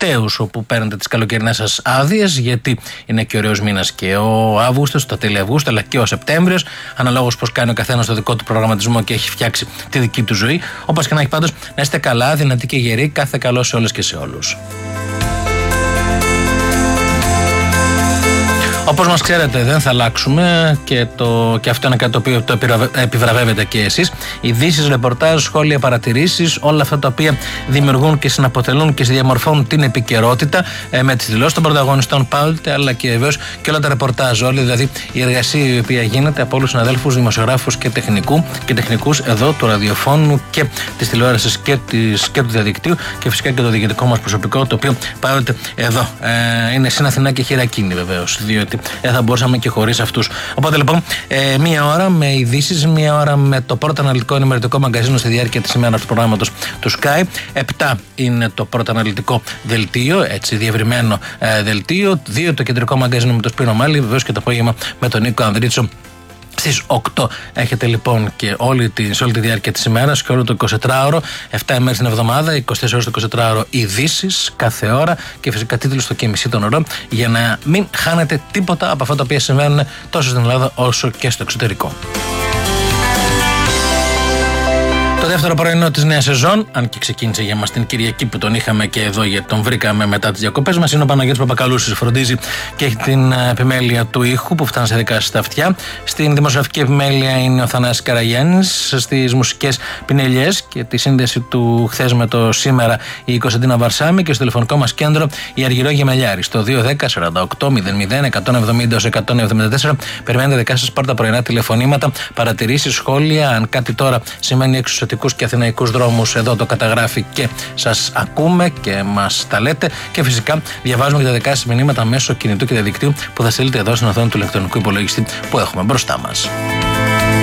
τελευταίους όπου παίρνετε τις καλοκαιρινές σας άδειες, γιατί είναι και ωραίος μήνας και ο Αύγουστος, τα τέλη Αυγούστου, αλλά και ο Σεπτέμβριος, αναλόγως πώς κάνει ο καθένας το δικό του προγραμματισμό και έχει φτιάξει τη δική του ζωή. Όπως και να έχει, πάντως, να είστε καλά, δυνατοί και γεροί. Κάθε καλό σε όλες και σε όλους. Όπως μας ξέρετε, δεν θα αλλάξουμε και αυτό είναι κάτι το οποίο το επιβραβεύετε και εσείς. Ειδήσεις, ρεπορτάζ, σχόλια, παρατηρήσεις, όλα αυτά τα οποία δημιουργούν και συναποτελούν και διαμορφώνουν την επικαιρότητα με τις δηλώσεις των πρωταγωνιστών πάντοτε, αλλά και βεβαίως και όλα τα ρεπορτάζ. Όλη δηλαδή η εργασία η οποία γίνεται από όλους τους συναδέλφους, δημοσιογράφους και τεχνικούς εδώ του ραδιοφώνου και της τηλεόρασης και του διαδικτύου, και φυσικά και το διοικητικό μας προσωπικό, το οποίο πάντοτε εδώ είναι στην Αθηνά και χειρακίνη βεβαίως, διότι δεν θα μπορούσαμε και χωρίς αυτούς. Οπότε λοιπόν, μία ώρα με ειδήσεις, μία ώρα με το πρώτο αναλυτικό ενημερωτικό μαγκαζίνο στη διάρκεια της ημέρας του προγράμματος του Sky. 7 είναι το πρώτο αναλυτικό δελτίο, έτσι διευρυμένο δελτίο. 2 το κεντρικό μαγκαζίνο με το Σπύρο Μάλι, βεβαίως και το απόγευμα με τον Νίκο Ανδρίτσο. Στις 8 έχετε λοιπόν και σε όλη τη διάρκεια της ημέρας και όλο το 24ωρο, 7 ημέρες την εβδομάδα, 24 ώρες το 24ωρο ειδήσεις κάθε ώρα και φυσικά τίτλους στο και μισή των ώρων, για να μην χάνετε τίποτα από αυτά τα οποία συμβαίνουν τόσο στην Ελλάδα όσο και στο εξωτερικό. Το δεύτερο πρωινό της νέας σεζόν, αν και ξεκίνησε για μας την Κυριακή που τον είχαμε και εδώ γιατί τον βρήκαμε μετά τις διακοπές μας, είναι ο Παναγιώτης Παπακαλούσης. Φροντίζει και έχει την επιμέλεια του ήχου που φτάνει σε δικά σας τα αυτιά. Στην δημοσιογραφική επιμέλεια είναι ο Θανάσης Καραγιάννης. Στις μουσικές πινελιές και τη σύνδεση του χθες με το σήμερα η Κωνσταντίνα Βαρσάμη, και στο τηλεφωνικό μας κέντρο η Αργυρό Γεμελιάρη. Στο 210 48 00 170 174 περιμένετε δικά σας πάρτα πρωινά τηλεφωνήματα, παρατηρήσεις, σχόλια. Αν κάτι τώρα σημαίνει έξω και αθηναϊκούς δρόμους, εδώ το καταγράφει και σας ακούμε και μας τα λέτε, και φυσικά διαβάζουμε και τα δικά σας μηνύματα μέσω κινητού και διαδικτύου που θα στείλετε εδώ στην οθόνη του ηλεκτρονικού υπολογιστή που έχουμε μπροστά μας.